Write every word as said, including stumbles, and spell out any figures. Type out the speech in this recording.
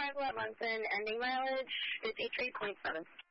arrival at Munson, ending mileage fifty-three point seven.